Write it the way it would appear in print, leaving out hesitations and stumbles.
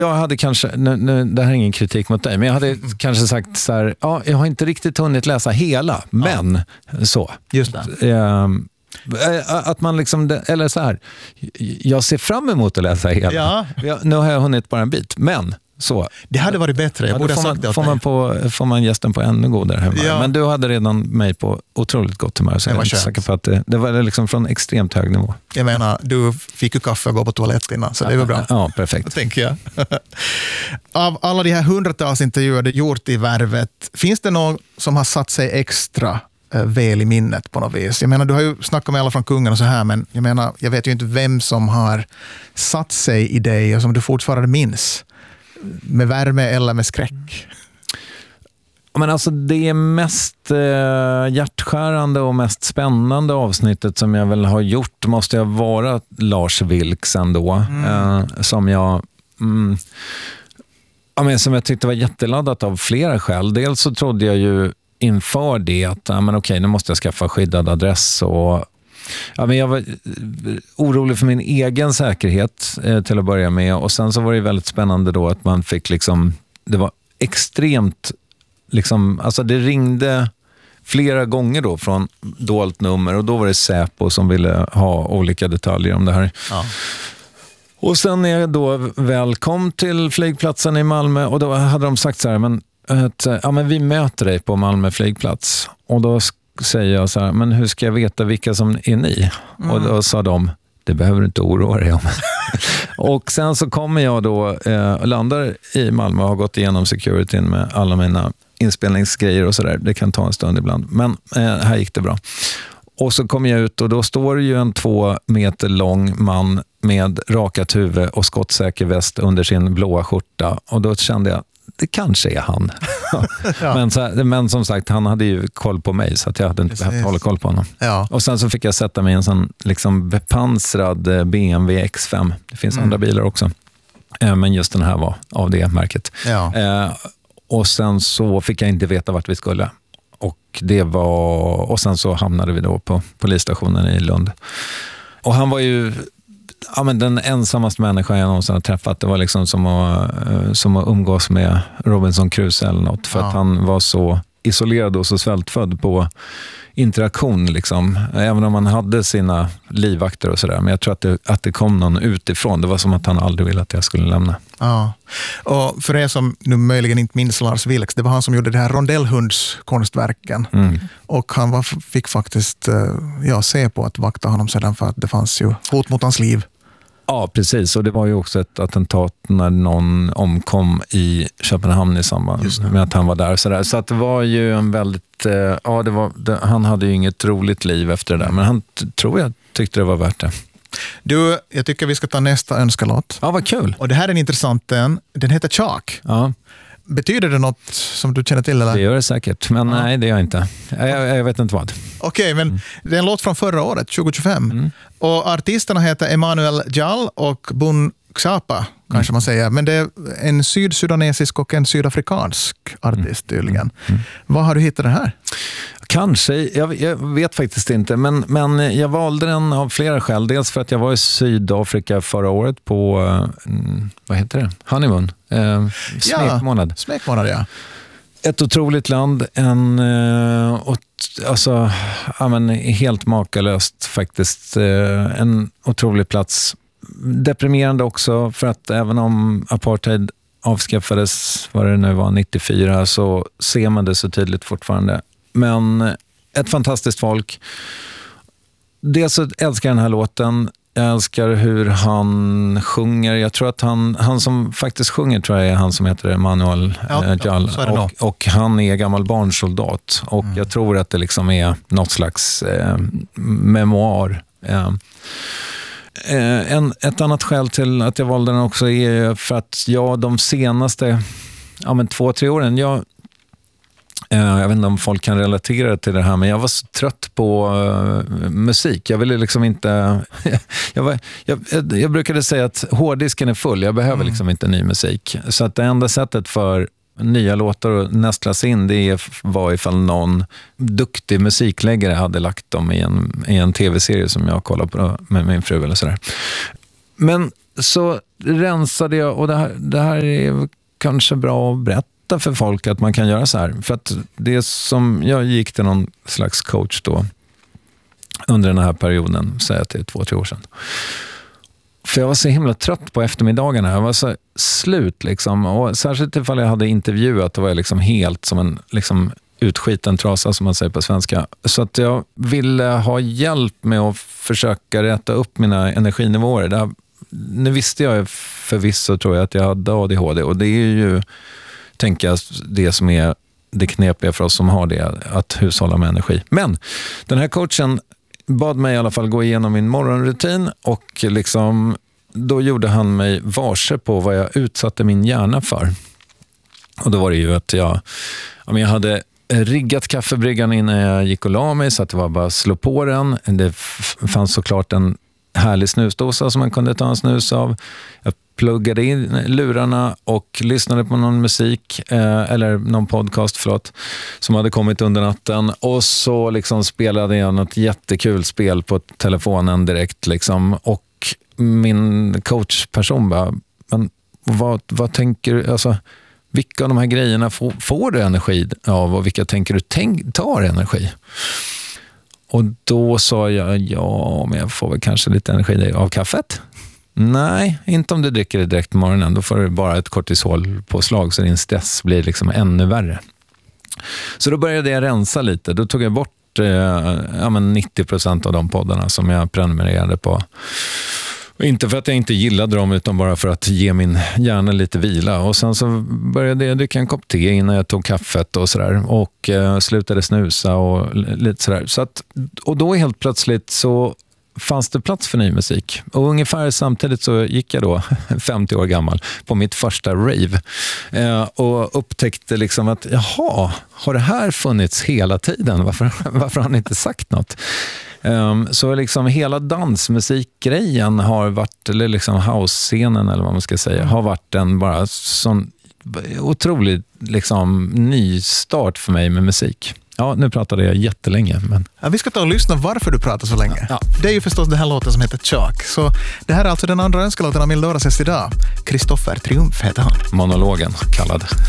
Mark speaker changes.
Speaker 1: Jag hade kanske, det här är ingen kritik mot dig, men jag hade kanske sagt så här, ja, jag har inte riktigt hunnit läsa hela, men så.
Speaker 2: Just det.
Speaker 1: Att man liksom, eller så här, jag ser fram emot att läsa hela.
Speaker 2: Ja.
Speaker 1: Nu har jag hunnit bara en bit, men så.
Speaker 2: Det hade varit bättre, jag borde ha sagt det.
Speaker 1: Får man gästen på ännu godare humör.
Speaker 2: Ja.
Speaker 1: Men du hade redan mig på otroligt gott humör, så jag är inte säker på att det var liksom från extremt hög nivå.
Speaker 2: Jag menar, du fick ju kaffe och gå på toalett innan, så det var bra.
Speaker 1: Ja, perfekt.
Speaker 2: Tänker jag. Av alla de här hundratals intervjuer du gjort i Värvet, finns det någon som har satt sig extra väl i minnet på något vis? Jag menar, du har ju snackat med alla från kungen och så här, men jag menar, jag vet ju inte vem som har satt sig i dig och som du fortfarande minns. Med värme eller med skräck?
Speaker 1: Men alltså det mest hjärtskärande och mest spännande avsnittet som jag väl har gjort måste jag vara Lars Vilks ändå. Som jag tyckte var jätteladdat av flera skäl. Dels så trodde jag ju inför det att okej, nu måste jag skaffa skyddad adress och men jag var orolig för min egen säkerhet till att börja med, och sen så var det väldigt spännande då att man fick liksom, det var extremt liksom, alltså det ringde flera gånger då från dolt nummer, och då var det Säpo som ville ha olika detaljer om det här. Ja. Och sen när jag då väl kom till flygplatsen i Malmö, och då hade de sagt så här, men vi möter dig på Malmö flygplats, och då säger jag så här, men hur ska jag veta vilka som är ni? Och då sa de, det behöver du inte oroa dig om. Och sen så kommer jag då och landar i Malmö och har gått igenom securityn med alla mina inspelningsgrejer och sådär. Det kan ta en stund ibland, men här gick det bra. Och så kom jag ut och då står ju en 2 meter lång man med rakat huvud och skottsäker väst under sin blåa skjorta, och då kände jag, det kanske är han. Ja. Men som sagt, han hade ju koll på mig, så att jag hade inte behövt hålla koll på honom. Ja. Och sen så fick jag sätta mig i en sån liksom bepansrad BMW X5. Det finns andra bilar också. Men just den här var av det märket. Ja. Och sen så fick jag inte veta vart vi skulle. Och sen så hamnade vi då på polisstationen i Lund. Och han var ju den ensammaste människan jag någonsin har träffat. Det var liksom som att umgås med Robinson Crusoe eller något. För att han var så isolerad och så svältfödd på interaktion liksom. Även om han hade sina livvakter och sådär. Men jag tror att det kom någon utifrån. Det var som att han aldrig ville att jag skulle lämna. Ja.
Speaker 2: Och för er som nu möjligen inte minns Lars Vilks, det var han som gjorde det här rondellhundskonstverken. Och han fick faktiskt se på att vakta honom sedan, för att det fanns ju hot mot hans liv.
Speaker 1: Ja, precis. Och det var ju också ett attentat när någon omkom i Köpenhamn i samband med att han var där. Så att det var ju en väldigt... han hade ju inget roligt liv efter det där. Men han tyckte det var värt det.
Speaker 2: Du, jag tycker vi ska ta nästa önskelåt.
Speaker 1: Ja, vad kul.
Speaker 2: Och det här är en intressant. Den heter Chalk. Ja. Betyder det något som du känner till? Eller?
Speaker 1: Det gör det säkert, men nej, det gör jag inte. Jag vet inte vad.
Speaker 2: Okej, men det är en låt från förra året, 2025. Och artisterna heter Emmanuel Jal och Bun Xapa, kanske man säger. Men det är en sydsudanesisk och en sydafrikansk artist tydligen. Vad har du hittat den här?
Speaker 1: Kanske, jag vet faktiskt inte, men jag valde den av flera skäl. Dels för att jag var i Sydafrika förra året på, vad heter det? Honeymoon. Smekmånad.
Speaker 2: Smekmånad, ja.
Speaker 1: Ett otroligt land, helt makalöst faktiskt. En otrolig plats. Deprimerande också, för att även om apartheid avskaffades, vad det nu var, 94, så ser man det så tydligt fortfarande. Men ett fantastiskt folk. Dels så älskar jag den här låten. Jag älskar hur han sjunger. Jag tror att han som faktiskt sjunger tror jag är han som heter Emmanuel Jal. Och han är gammal barnsoldat. Och jag tror att det liksom är något slags memoar. Ett annat skäl till att jag valde den också är för att de senaste 2-3 åren, jag vet inte om folk kan relatera till det här, men jag var så trött på musik. Jag ville liksom inte... jag brukade säga att hårddisken är full. Jag behöver liksom inte ny musik. Så att det enda sättet för nya låtar att nästlas in, det var ifall någon duktig musikläggare hade lagt dem i en tv-serie som jag kollade på med min fru eller sådär. Men så rensade jag, och det här är kanske bra att berätta för folk att man kan göra så här. För att det som jag gick till någon slags coach då under den här perioden, säger till 2-3 år sedan. För jag var så himla trött på eftermiddagarna. Jag var så slut liksom. Och särskilt ifall jag hade intervjuat, då var jag liksom helt som en liksom utskiten trasa, som man säger på svenska. Så att jag ville ha hjälp med att försöka rätta upp mina energinivåer. Nu visste jag förvisso, tror jag, att jag hade ADHD. Och det är ju, tänker jag, det som är det knepiga för oss som har det, att hushålla med energi. Men den här coachen bad mig i alla fall gå igenom min morgonrutin, och liksom, då gjorde han mig varse på vad jag utsatte min hjärna för. Och då var det ju att jag hade riggat kaffebryggan innan jag gick och la mig, så att det var bara att slå på den. Det fanns såklart en härlig snusdosa som man kunde ta en snus av. Jag pluggade in lurarna och lyssnade på någon musik eller någon podcast, som hade kommit under natten, och så liksom spelade jag något jättekul spel på telefonen direkt liksom. Och min coachperson bara, men vad tänker du, alltså vilka av de här grejerna får du energi av, och vilka tänker du tar energi? Och då sa jag, men jag får väl kanske lite energi av kaffet. Nej, inte om du dricker det direkt på morgonen. Då får du bara ett kortisolpåslag, så din stress blir liksom ännu värre. Så då började jag rensa lite. Då tog jag bort 90% av de poddarna som jag prenumererade på. Och inte för att jag inte gillade dem, utan bara för att ge min hjärna lite vila. Och sen så började jag dricka en kopp te innan jag tog kaffet och sådär. Och slutade snusa och lite sådär. Så att, och då helt plötsligt så fanns det plats för ny musik. Och ungefär samtidigt så gick jag då, 50 år gammal, på mitt första rave. Och upptäckte liksom att, har det här funnits hela tiden? Varför har ni inte sagt något? Så liksom hela dansmusikgrejen har varit, eller liksom house-scenen eller vad man ska säga, har varit en bara sån otroligt liksom ny start för mig med musik. Ja, nu pratade jag jättelänge. Men...
Speaker 2: Ja, vi ska ta och lyssna varför du pratar så länge.
Speaker 1: Ja.
Speaker 2: Det är ju förstås den här låten som heter Chuck. Så det här är alltså den andra önskelåten av min lördagsgäst idag. Kristoffer Triumf heter han.
Speaker 1: Monologen kallad.